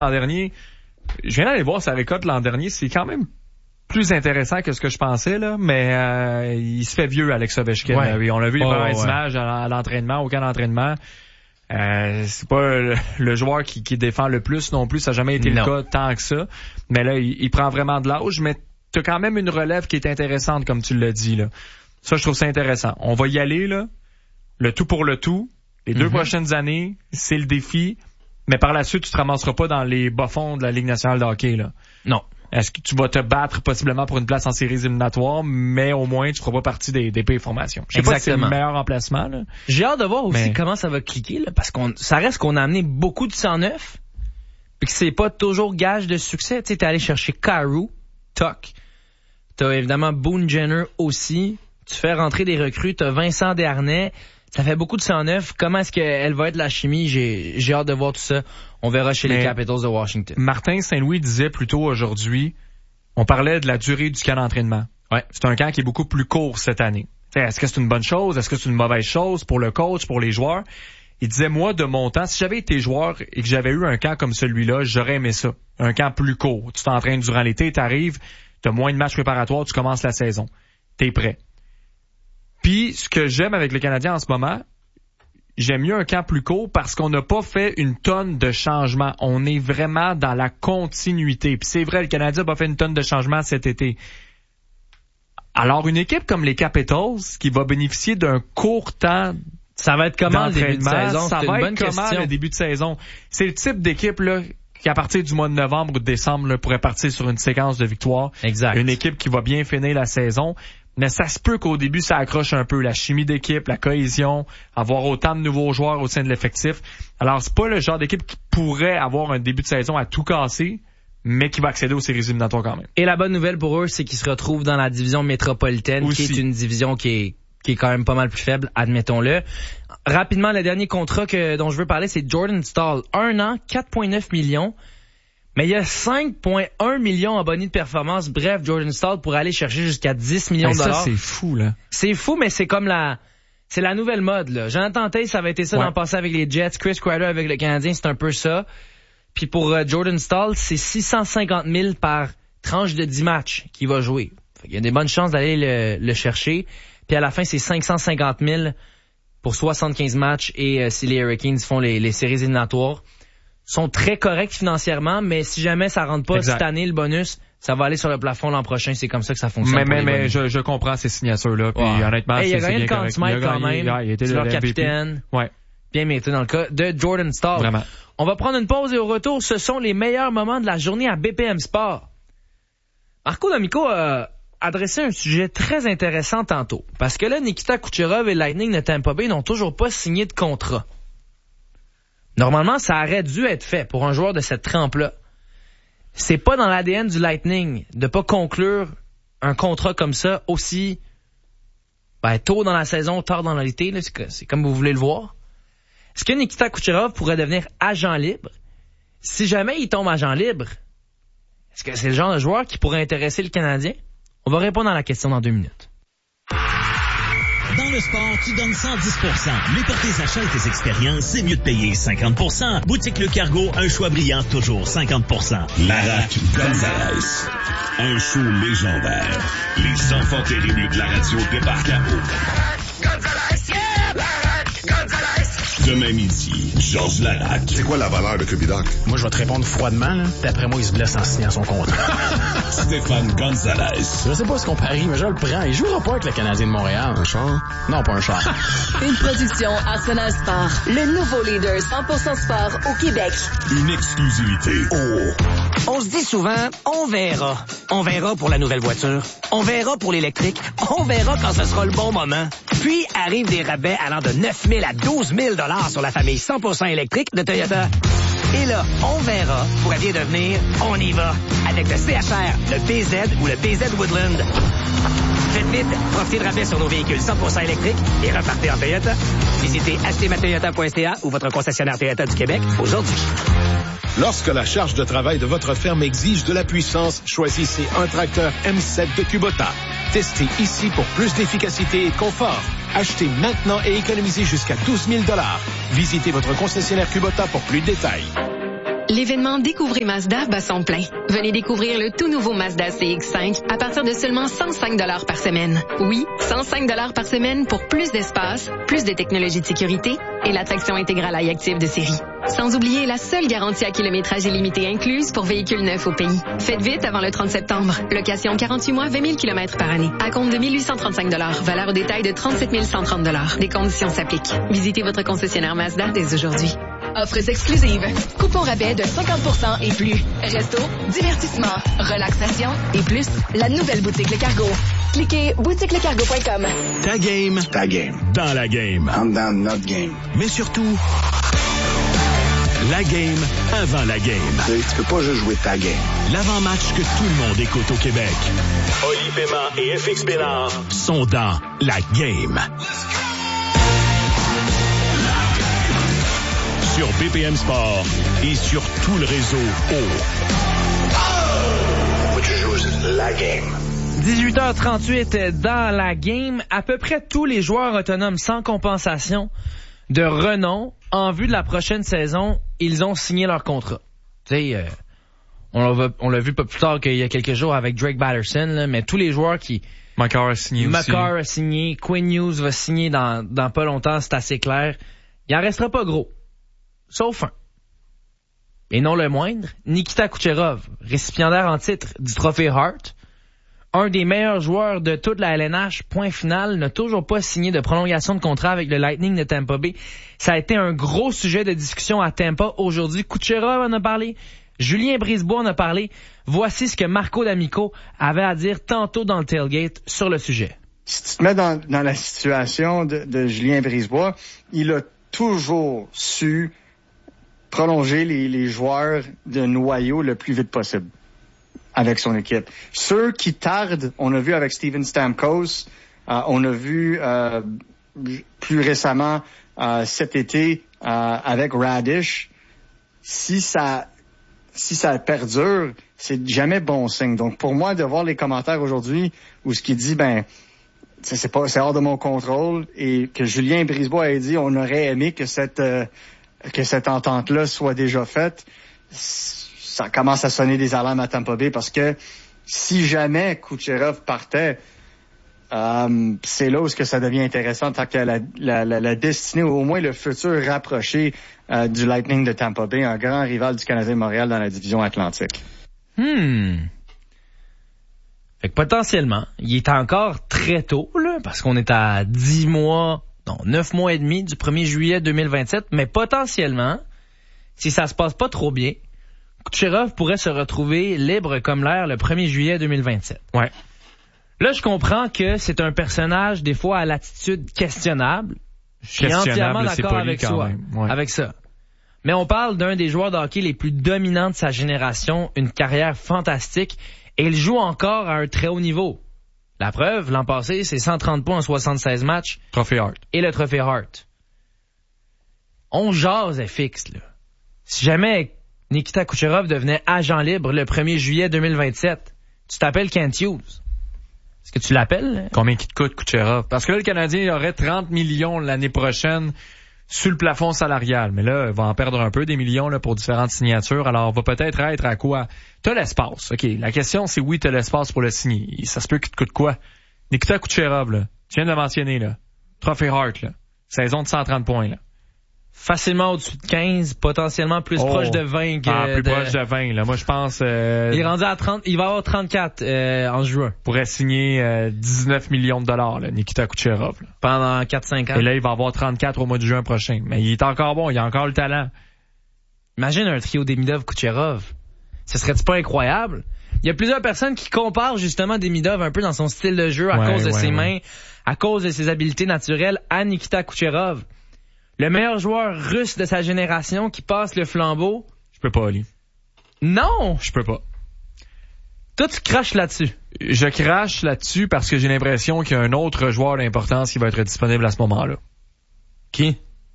l'an dernier. Je viens d'aller voir sa récolte l'an dernier. C'est quand même plus intéressant que ce que je pensais, là. Mais il se fait vieux, Alex Ovechkin. Ouais. On l'a vu les images à l'entraînement, au camp d'entraînement. C'est pas le joueur qui défend le plus non plus. Ça n'a jamais été le cas tant que ça. Mais là, il prend vraiment de l'âge. Mais t'as quand même une relève qui est intéressante, comme tu l'as dit, là. Ça, je trouve ça intéressant. On va y aller, là. Le tout pour le tout. Les 2 prochaines années, c'est le défi. Mais par la suite, tu te ramasseras pas dans les bas-fonds de la Ligue nationale de hockey, là. Non. Est-ce que tu vas te battre possiblement pour une place en séries éliminatoires, mais au moins, tu feras pas partie des pays formations. Je sais pas si c'est le meilleur emplacement, là. J'ai hâte de voir aussi comment ça va cliquer, là, parce ça reste qu'on a amené beaucoup de 109, puis que c'est pas toujours gage de succès. Tu sais, t'es allé chercher Kyrou, Tuck. T'as évidemment Boone Jenner aussi. Tu fais rentrer des recrues. T'as Vincent Desharnais. Ça fait beaucoup de 109. Comment est-ce qu'elle va être la chimie? J'ai hâte de voir tout ça. On verra chez les Capitals de Washington. Martin Saint-Louis disait plus tôt aujourd'hui, on parlait de la durée du camp d'entraînement. Ouais. C'est un camp qui est beaucoup plus court cette année. T'sais, est-ce que c'est une bonne chose? Est-ce que c'est une mauvaise chose pour le coach, pour les joueurs? Il disait, moi, de mon temps, si j'avais été joueur et que j'avais eu un camp comme celui-là, j'aurais aimé ça. Un camp plus court. Tu t'entraînes durant l'été, t'arrives, t'as moins de matchs préparatoires, tu commences la saison. T'es prêt. Puis, ce que j'aime avec les Canadiens en ce moment, j'aime mieux un camp plus court parce qu'on n'a pas fait une tonne de changements. On est vraiment dans la continuité. Puis c'est vrai, le Canadien n'a pas fait une tonne de changements cet été. Alors, une équipe comme les Capitals, qui va bénéficier d'un court temps, ça va être comment le début de saison? Ça va être comment le début de saison? C'est le type d'équipe là qui, à partir du mois de novembre ou de décembre, là, pourrait partir sur une séquence de victoires. Exact. Une équipe qui va bien finir la saison. Mais ça se peut qu'au début, ça accroche un peu la chimie d'équipe, la cohésion, avoir autant de nouveaux joueurs au sein de l'effectif. Alors, c'est pas le genre d'équipe qui pourrait avoir un début de saison à tout casser, mais qui va accéder aux séries éliminatoires quand même. Et la bonne nouvelle pour eux, c'est qu'ils se retrouvent dans la division métropolitaine, aussi, qui est une division qui est quand même pas mal plus faible, admettons-le. Rapidement, le dernier contrat dont je veux parler, c'est Jordan Staal. 1 an, 4,9 millions. Mais il y a 5,1 millions en bonus de performance. Bref, Jordan Staal pourrait aller chercher jusqu'à 10 millions de dollars. Ça, c'est fou, là. C'est fou, mais c'est comme c'est la nouvelle mode, là. Jonathan Toews, ça avait été ça dans le passé avec les Jets. Chris Kreider avec le Canadien, c'est un peu ça. Puis pour Jordan Staal, c'est 650 000 par tranche de 10 matchs qu'il va jouer. Il y a des bonnes chances d'aller le chercher. Puis à la fin, c'est 550 000 pour 75 matchs. Et si les Hurricanes font les séries éliminatoires, sont très corrects financièrement, mais si jamais ça rentre pas cette année, le bonus, ça va aller sur le plafond l'an prochain. C'est comme ça que ça fonctionne. Mais je comprends ces signatures-là. Puis honnêtement, il a gagné le Conn Smythe quand même. Il était c'est leur le capitaine. Ouais. Bien mérité dans le cas de Jordan Staal. Vraiment. On va prendre une pause et au retour, ce sont les meilleurs moments de la journée à BPM Sport. Marco D'Amico a adressé un sujet très intéressant tantôt. Parce que là, Nikita Kucherov et Lightning de Tampa Bay n'ont toujours pas signé de contrat. Normalement, ça aurait dû être fait pour un joueur de cette trempe-là. C'est pas dans l'ADN du Lightning de pas conclure un contrat comme ça aussi tôt dans la saison, tard dans l'été. C'est comme vous voulez le voir. Est-ce que Nikita Kucherov pourrait devenir agent libre? Si jamais il tombe agent libre, est-ce que c'est le genre de joueur qui pourrait intéresser le Canadien? On va répondre à la question dans 2 minutes. Dans le sport, tu donnes 110%. Mais pour tes achats et tes expériences, c'est mieux de payer 50%. Boutique Le Cargo, un choix brillant, toujours 50%. Larac Gonzalez. Un show légendaire. Les enfants terribles de la radio débarquent à eau. Gonzalez, yeah! Larac Gonzalez! Demain midi, Georges Larac. C'est quoi la valeur de Cubidoc? Moi, je vais te répondre froidement, là. D'après moi, il se blesse en signant son contrat. Stéphane Gonzalez. Je sais pas ce qu'on parie, mais je le prends. Il jouera pas avec le Canadien de Montréal. Un char? Non, pas un char. Une production Arsenal Sport. Le nouveau leader 100% sport au Québec. Une exclusivité. Oh! On se dit souvent, on verra. On verra pour la nouvelle voiture. On verra pour l'électrique. On verra quand ce sera le bon moment. Puis arrivent des rabais allant de 9 000 à 12 000 $ sur la famille 100% électrique de Toyota. Et là, on verra pourrait bien devenir on y va avec le CHR, le BZ ou le BZ Woodland. Faites vite, profitez de rabais sur nos véhicules 100% électriques et repartez en Toyota. Visitez achetezmatoyota.ca ou votre concessionnaire Toyota du Québec aujourd'hui. Lorsque la charge de travail de votre ferme exige de la puissance, choisissez un tracteur M7 de Kubota. Testez ici pour plus d'efficacité et de confort. Achetez maintenant et économisez jusqu'à 12 000 $. Visitez votre concessionnaire Kubota pour plus de détails. L'événement Découvrez Mazda bat son plein. Venez découvrir le tout nouveau Mazda CX-5 à partir de seulement 105 $ par semaine. Oui, 105 $ par semaine pour plus d'espace, plus de technologie de sécurité et l'attraction intégrale iActive de série. Sans oublier la seule garantie à kilométrage illimité incluse pour véhicules neufs au pays. Faites vite avant le 30 septembre. Location 48 mois, 20 000 km par année. À compte de 1 835 $. Valeur au détail de 37 130 $. Des conditions s'appliquent. Visitez votre concessionnaire Mazda dès aujourd'hui. Offres exclusives. Coupons rabais de 50% et plus. Resto, divertissement, relaxation et plus. La nouvelle boutique Le Cargo. Cliquez boutiquelecargo.com. Ta game. Ta game. Dans la game. I'm down not game. Mais surtout, la game avant la game. Tu peux pas juste jouer ta game. L'avant-match que tout le monde écoute au Québec. Oli Paiement et FX Bénard sont dans la game. Sur BPM Sport et sur tout le réseau Faut que tu joues la game. 18h38 dans la game. À peu près tous les joueurs autonomes sans compensation de renom en vue de la prochaine saison, ils ont signé leur contrat. Tu sais, on l'a vu pas plus tard qu'il y a quelques jours avec Drake Batterson, là, mais tous les joueurs qui... Makar a signé aussi. Makar a signé, Quinn Hughes va signer dans pas longtemps, c'est assez clair. Il en restera pas gros. Sauf un. Et non le moindre, Nikita Kucherov, récipiendaire en titre du trophée Hart, un des meilleurs joueurs de toute la LNH, point final, n'a toujours pas signé de prolongation de contrat avec le Lightning de Tampa Bay. Ça a été un gros sujet de discussion à Tampa aujourd'hui. Kucherov en a parlé, Julien Brisebois en a parlé. Voici ce que Marco D'Amico avait à dire tantôt dans le tailgate sur le sujet. Si tu te mets dans la situation de Julien Brisebois, il a toujours su prolonger les joueurs de noyau le plus vite possible avec son équipe. Ceux qui tardent, on a vu avec Steven Stamkos, on a vu plus récemment cet été avec Radish. Si ça perdure, c'est jamais bon signe. Donc pour moi, de voir les commentaires aujourd'hui où ce qui dit c'est hors de mon contrôle et que Julien Brisebois a dit on aurait aimé que cette entente-là soit déjà faite, ça commence à sonner des alarmes à Tampa Bay parce que si jamais Kucherov partait, c'est là où ça devient intéressant tant que la destinée, ou au moins le futur rapproché du Lightning de Tampa Bay, un grand rival du Canadien de Montréal dans la division Atlantique. Fait que potentiellement, il est encore très tôt, là, parce qu'on est à 9 mois et demi du 1er juillet 2027, mais potentiellement, si ça se passe pas trop bien, Kucherov pourrait se retrouver libre comme l'air le 1er juillet 2027. Ouais. Là, je comprends que c'est un personnage, des fois, à l'attitude questionnable. Je suis entièrement d'accord avec ça. Mais on parle d'un des joueurs de hockey les plus dominants de sa génération, une carrière fantastique, et il joue encore à un très haut niveau. La preuve, l'an passé, c'est 130 points en 76 matchs. Trophée Hart. Et le trophée Hart. On jase FX, là. Si jamais Nikita Kucherov devenait agent libre le 1er juillet 2027, tu t'appelles Kent Hughes. Est-ce que tu l'appelles? Combien qui te coûte Kucherov? Parce que là, le Canadien aurait 30 millions l'année prochaine sur le plafond salarial. Mais là, il va en perdre un peu des millions là pour différentes signatures. Alors, on va peut-être être à quoi? T'as l'espace. OK. La question, c'est oui, t'as l'espace pour le signer. Ça se peut qu'il te coûte quoi? Nikita Kucherov, là. Tu viens de le mentionner, là. Trophée Hart, là. Saison de 130 points, là. Facilement au-dessus de 15, potentiellement plus proche de 20 que plus proche de 20, là. Moi, je pense... Il est rendu à 30, il va avoir 34 en juin. Pourrait signer 19 millions de dollars, là, Nikita Kucherov. Là. Pendant 4-5 ans. Et là, il va avoir 34 au mois de juin prochain. Mais il est encore bon, il a encore le talent. Imagine un trio Demidov-Kucherov. Ce serait-tu pas incroyable? Il y a plusieurs personnes qui comparent justement Demidov un peu dans son style de jeu à cause de ses mains, à cause de ses habiletés naturelles à Nikita Kucherov. Le meilleur joueur russe de sa génération qui passe le flambeau. Je peux pas, Ali. Non! Je peux pas. Toi, tu craches là-dessus. Je crache là-dessus parce que j'ai l'impression qu'il y a un autre joueur d'importance qui va être disponible à ce moment-là. Qui?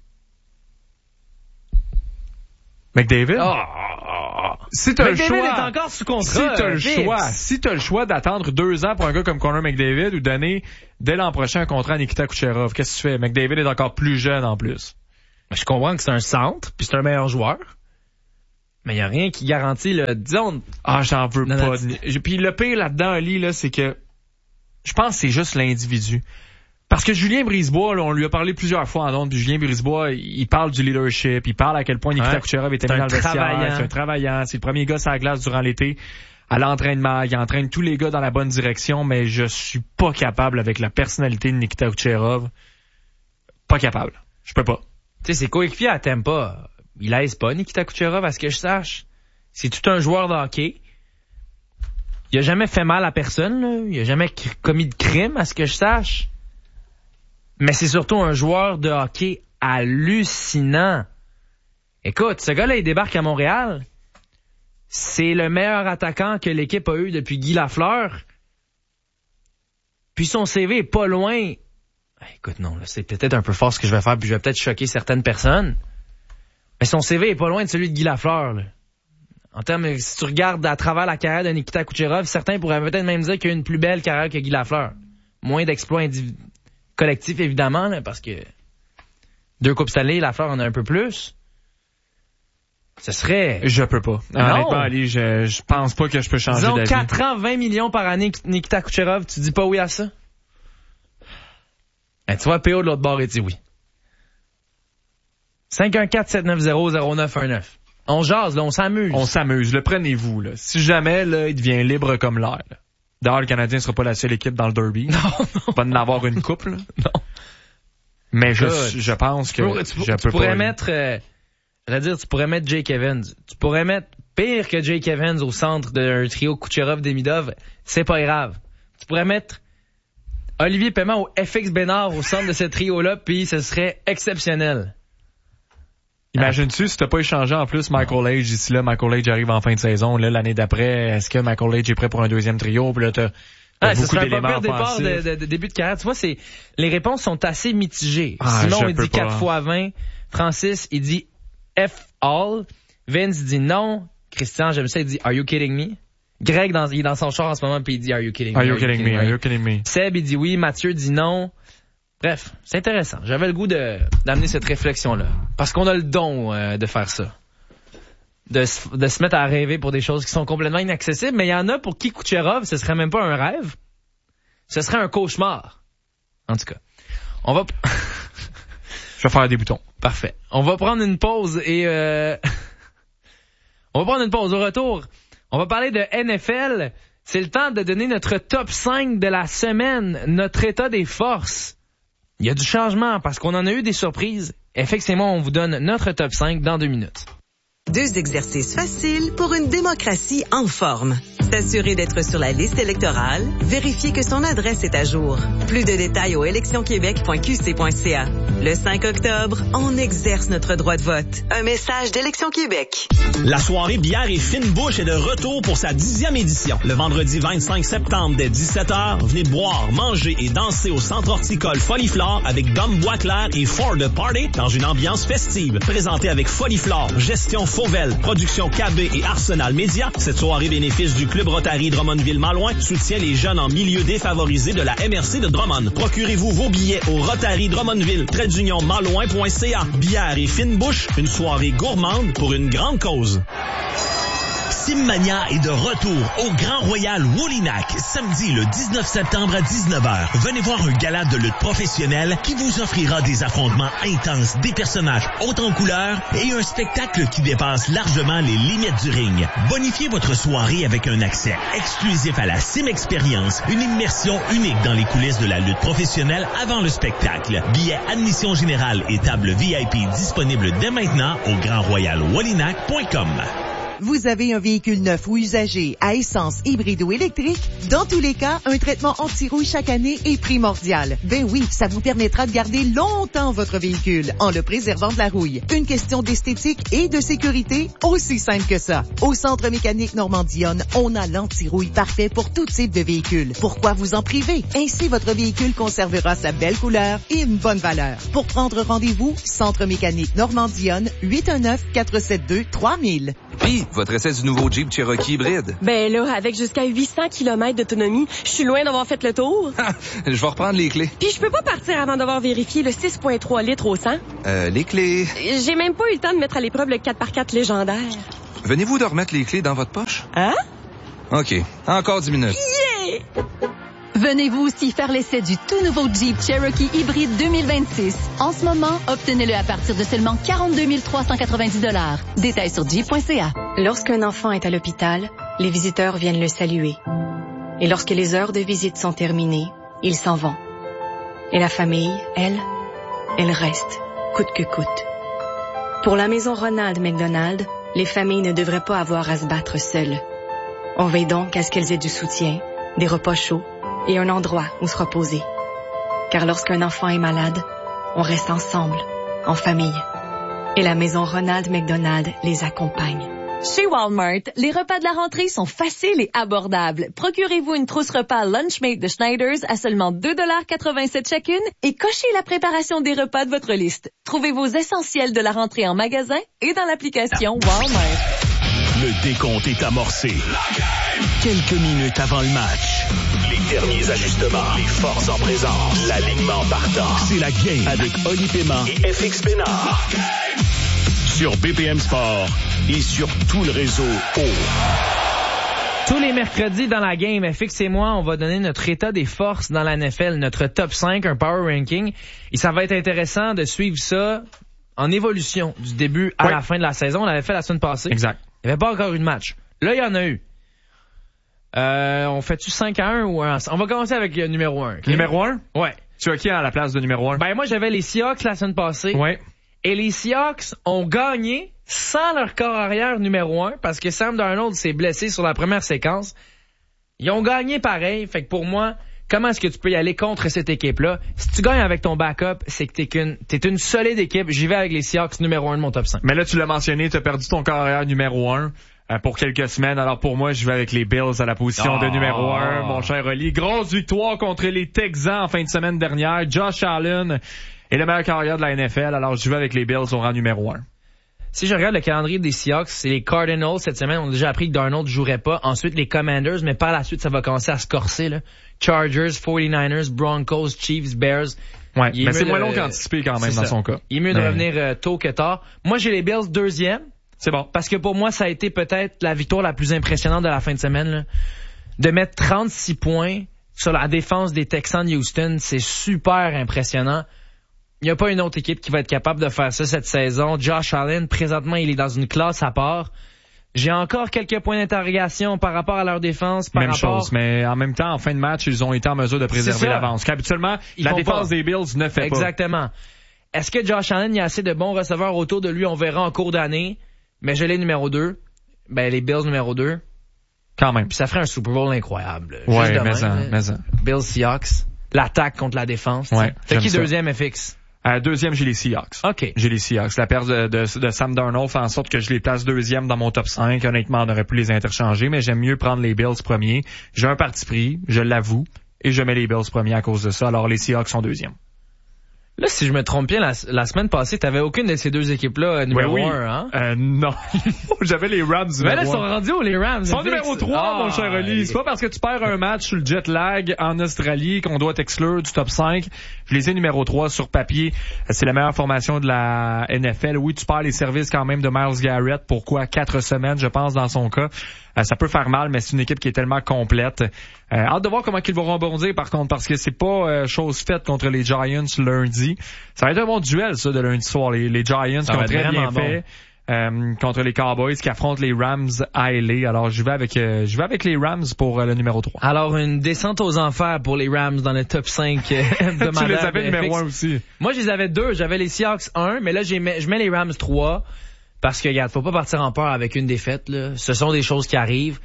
McDavid? Si t'as McDavid le choix, est encore sous contrat. Si t'as le choix d'attendre 2 ans pour un gars comme Connor McDavid ou donner dès l'an prochain un contrat à Nikita Kucherov, qu'est-ce que tu fais? McDavid est encore plus jeune en plus. Je comprends que c'est un centre, puis c'est un meilleur joueur. Mais il y a rien qui garantit le disons. Ah, j'en veux pas. Puis le pire là-dedans, Ali, là, c'est que je pense que c'est juste l'individu. Parce que Julien Brisebois, là, on lui a parlé plusieurs fois en ondes, puis Julien Brisebois, il parle du leadership, il parle à quel point Nikita Kucherov était mis dans le vestiaire, c'est un travaillant, c'est le premier gars sur la glace durant l'été, à l'entraînement, il entraîne tous les gars dans la bonne direction, mais je suis pas capable avec la personnalité de Nikita Kucherov. Pas capable. Je peux pas. Tu sais, ses coéquipiers à Tampa, il aise pas Nikita Kucherov, à ce que je sache. C'est tout un joueur de hockey. Il a jamais fait mal à personne, là. Il a jamais commis de crime, à ce que je sache. Mais c'est surtout un joueur de hockey hallucinant. Écoute, ce gars-là, il débarque à Montréal. C'est le meilleur attaquant que l'équipe a eu depuis Guy Lafleur. Puis son CV est pas loin. Écoute, non, là, c'est peut-être un peu fort ce que je vais faire, puis je vais peut-être choquer certaines personnes. Mais son CV est pas loin de celui de Guy Lafleur, là. En termes, si tu regardes à travers la carrière de Nikita Kucherov, certains pourraient peut-être même dire qu'il a une plus belle carrière que Guy Lafleur. Moins d'exploits collectifs, évidemment, là, parce que 2 Coupes Stanley, Lafleur en a un peu plus. Ce serait... Je peux pas. Honnêtement, Ali, je pense pas que je peux changer d'avis. Disons 4 ans, 20 millions par année, Nikita Kucherov, tu dis pas oui à ça? Tu vois, PO de l'autre bord, il dit oui. 514-790-0919. On jase, là, on s'amuse. On s'amuse, le prenez-vous, là. Si jamais, là, il devient libre comme l'air, là. D'ailleurs, le Canadien sera pas la seule équipe dans le derby. Non. Pas d'en avoir une coupe, là. Non. Mais je pense que tu pourrais mettre, tu pourrais mettre Jake Evans. Tu pourrais mettre pire que Jake Evans au centre d'un trio Kucherov-Demidov. C'est pas grave. Tu pourrais mettre Olivier Paiement ou FX Bénard au centre de ce trio-là, puis ce serait exceptionnel. Imagine-tu si t'as pas échangé en plus Michael Age d'ici là, Michael Age arrive en fin de saison, là, l'année d'après, est-ce que Michael Age est prêt pour un deuxième trio? Puis là, t'as beaucoup d'éléments départ de début de carrière. Tu vois, les réponses sont assez mitigées. Simon, il dit 4x20. Francis, il dit F all. Vince, il dit non. Christian, j'aime ça, il dit Are you kidding me? Greg, il est dans son char en ce moment, puis il dit Are you kidding me? Are you kidding me? Are you kidding me? Seb, il dit oui. Mathieu dit non. Bref, c'est intéressant. J'avais le goût d'amener cette réflexion-là. Parce qu'on a le don de faire ça. De se mettre à rêver pour des choses qui sont complètement inaccessibles. Mais il y en a pour qui Kucherov, ce serait même pas un rêve. Ce serait un cauchemar. En tout cas, on va... Je vais faire des boutons. Parfait. On va prendre une pause et... On va prendre une pause. Au retour, on va parler de NFL. C'est le temps de donner notre top 5 de la semaine, notre état des forces. Il y a du changement parce qu'on en a eu des surprises. FX et moi, on vous donne notre top 5 dans 2 minutes. 2 exercices faciles pour une démocratie en forme. S'assurer d'être sur la liste électorale, vérifier que son adresse est à jour. Plus de détails au électionquebec.qc.ca. Le 5 octobre, on exerce notre droit de vote. Un message d'Élection Québec. La soirée bière et fine bouche est de retour pour sa 10e édition. Le vendredi 25 septembre dès 17h, venez boire, manger et danser au centre horticole Foliflore avec Dom Boisclair et For the Party dans une ambiance festive. Présenté avec Foliflore, Gestion Fauvel, Production KB et Arsenal Média, cette soirée bénéfice du Club Rotary Drummondville-Malouin soutient les jeunes en milieu défavorisé de la MRC de Drummond. Procurez-vous vos billets au Rotary Drummondville, _malouin.ca. Bière et fine bouche, une soirée gourmande pour une grande cause. Simmania est de retour au Grand Royal Woolinac, samedi le 19 septembre à 19h. Venez voir un gala de lutte professionnelle qui vous offrira des affrontements intenses, des personnages hauts en couleur et un spectacle qui dépasse largement les limites du ring. Bonifiez votre soirée avec un accès exclusif à la Sim Experience, une immersion unique dans les coulisses de la lutte professionnelle avant le spectacle. Billets admission générale et table VIP disponibles dès maintenant au grandroyalwoolinac.com. Vous avez un véhicule neuf ou usagé à essence, hybride ou électrique? Dans tous les cas, un traitement anti-rouille chaque année est primordial. Ben oui, ça vous permettra de garder longtemps votre véhicule en le préservant de la rouille. Une question d'esthétique et de sécurité, aussi simple que ça. Au Centre mécanique Normandie-Yonne, on a l'anti-rouille parfait pour tout type de véhicule. Pourquoi vous en priver? Ainsi, votre véhicule conservera sa belle couleur et une bonne valeur. Pour prendre rendez-vous, Centre mécanique Normandie-Yonne, 819-472-3000. Puis, votre essai du nouveau Jeep Cherokee hybride? Ben là, avec jusqu'à 800 km d'autonomie, je suis loin d'avoir fait le tour. Je vais reprendre les clés. Puis je peux pas partir avant d'avoir vérifié le 6,3 litres au 100. Les clés? J'ai même pas eu le temps de mettre à l'épreuve le 4x4 légendaire. venez-vous de remettre les clés dans votre poche? Hein? OK. Encore 10 minutes. Yeah! Venez vous aussi faire l'essai du tout nouveau Jeep Cherokee hybride 2026. En ce moment, obtenez-le à partir de seulement 42 390 $. Détails sur jeep.ca. Lorsqu'un enfant est à l'hôpital, les visiteurs viennent le saluer. Et lorsque les heures de visite sont terminées, ils s'en vont. Et la famille, elle reste, coûte que coûte. Pour la maison Ronald McDonald, les familles ne devraient pas avoir à se battre seules. On veille donc à ce qu'elles aient du soutien, des repas chauds et un endroit où se reposer. Car lorsqu'un enfant est malade, on reste ensemble, en famille. Et la maison Ronald McDonald les accompagne. Chez Walmart, les repas de la rentrée sont faciles et abordables. Procurez-vous une trousse repas Lunchmate de Schneiders à seulement 2,87 $ chacune et cochez la préparation des repas de votre liste. Trouvez vos essentiels de la rentrée en magasin et dans l'application Walmart. Le décompte est amorcé. Quelques minutes avant le match. Les derniers ajustements. Les forces en présence. L'alignement partant. C'est la game avec Oli Paiement et FX Pénard. Sur BPM Sport et sur tout le réseau Tous les mercredis dans la game, FX et moi, on va donner notre état des forces dans la NFL, notre top 5, un power ranking. Et ça va être intéressant de suivre ça en évolution du début à la fin de la saison. On l'avait fait la semaine passée. Exact. Il n'y avait pas encore eu de match. Là, il y en a eu. On fait-tu 5-1 ou 1? On va commencer avec le numéro 1. Okay? Numéro 1? Ouais. Tu as qui à la place de numéro 1? Ben, moi, j'avais les Seahawks la semaine passée. Ouais. Et les Seahawks ont gagné sans leur corps arrière numéro 1 parce que Sam Darnold s'est blessé sur la première séquence. Ils ont gagné pareil. Fait que pour moi, comment est-ce que tu peux y aller contre cette équipe-là? Si tu gagnes avec ton backup, c'est que t'es une solide équipe. J'y vais avec les Seahawks numéro 1 de mon top 5. Mais là, tu l'as mentionné, tu as perdu ton corps arrière numéro 1 pour quelques semaines. Alors pour moi, je vais avec les Bills à la position de numéro 1. Mon cher Oli, grosse victoire contre les Texans en fin de semaine dernière. Josh Allen est le meilleur carrière de la NFL. Alors je vais avec les Bills au rang numéro 1. Si je regarde le calendrier des Seahawks, c'est les Cardinals cette semaine. On a déjà appris que Darnold jouerait pas. Ensuite, les Commanders, mais par la suite, ça va commencer à se corser, là. Chargers, 49ers, Broncos, Chiefs, Bears. Ouais, mais c'est moins long qu'anticipé quand même dans son cas. Il est mieux de revenir tôt que tard. Moi, j'ai les Bills deuxième. C'est bon. Parce que pour moi, ça a été peut-être la victoire la plus impressionnante de la fin de semaine, là. De mettre 36 points sur la défense des Texans de Houston, c'est super impressionnant. Il n'y a pas une autre équipe qui va être capable de faire ça cette saison. Josh Allen, présentement, il est dans une classe à part. J'ai encore quelques points d'interrogation par rapport à leur défense. Même chose, mais en même temps, en fin de match, ils ont été en mesure de préserver l'avance. Qu'habituellement, la défense des Bills ne fait pas. Exactement. Est-ce que Josh Allen, il y a assez de bons receveurs autour de lui? On verra en cours d'année. Mais je l'ai numéro 2. Ben, les Bills numéro 2. Quand même. Puis ça ferait un Super Bowl incroyable. Ouais, mais Bills Seahawks. L'attaque contre la défense. Ouais. C'est qui deuxième, FX? Deuxième, j'ai les Seahawks. OK. J'ai les Seahawks. La perte de Sam Darnold fait en sorte que je les place deuxième dans mon top 5. Honnêtement, on aurait pu les interchanger, mais j'aime mieux prendre les Bills premiers. J'ai un parti pris, je l'avoue, et je mets les Bills premiers à cause de ça. Alors, les Seahawks sont deuxième. Là, si je me trompe bien, la semaine passée, t'avais aucune de ces deux équipes-là numéro 1, hein? Non. J'avais les Rams numéro 1. Mais là, ils sont rendus où, les Rams? Ils sont numéro 3, mon cher Oli. C'est pas parce que tu perds un match sur le jet lag en Australie qu'on doit t'exclure du top 5. Je les ai numéro 3 sur papier. C'est la meilleure formation de la NFL. Oui, tu perds les services quand même de Myles Garrett. Pourquoi? 4 semaines, je pense, dans son cas. Ça peut faire mal, mais c'est une équipe qui est tellement complète. Hâte de voir comment ils vont rebondir, par contre, parce que c'est pas chose faite contre les Giants lundi. Ça va être un bon duel, ça, de lundi soir. Les Giants qui ont très bien fait contre les Cowboys qui affrontent les Rams à LA. Alors, je vais avec les Rams pour le numéro 3. Alors, une descente aux enfers pour les Rams dans le top 5 de ma Tu les avais numéro 1 aussi. Moi, je les avais 2. J'avais les Seahawks 1, mais là, je mets les Rams 3. Parce que, regarde, faut pas partir en peur avec une défaite, là. Ce sont des choses qui arrivent.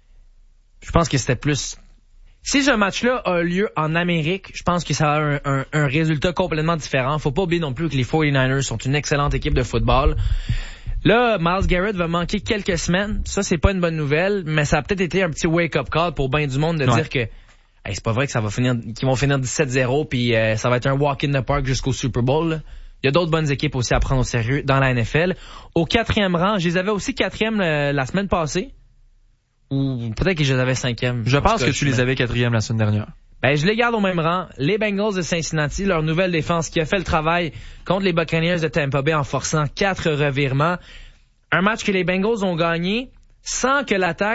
Je pense que c'était plus... Si ce match-là a lieu en Amérique, je pense que ça a un résultat complètement différent. Faut pas oublier non plus que les 49ers sont une excellente équipe de football. Là, Myles Garrett va manquer quelques semaines. Ça, c'est pas une bonne nouvelle, mais ça a peut-être été un petit wake-up call pour bien du monde de dire que hey, c'est pas vrai que qu'ils vont finir 17-0 puis ça va être un walk in the park jusqu'au Super Bowl, là. Il y a d'autres bonnes équipes aussi à prendre au sérieux dans la NFL. Au 4e rang, je les avais aussi 4e la semaine passée. Ou peut-être que je les avais 5e. Je pense que tu les avais 4e la semaine dernière. Ben, je les garde au même rang. Les Bengals de Cincinnati, leur nouvelle défense qui a fait le travail contre les Buccaneers de Tampa Bay en forçant 4 revirements. Un match que les Bengals ont gagné sans que l'attaque